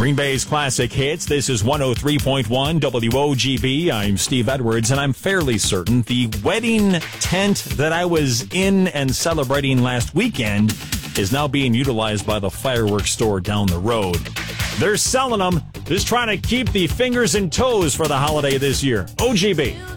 Green Bay's classic hits. This is 103.1 WOGB. I'm Steve Edwards, and I'm fairly certain the wedding tent that I was in and celebrating last weekend is now being utilized by the fireworks store down the road. They're selling them, just trying to keep the fingers and toes for the holiday this year. OGB.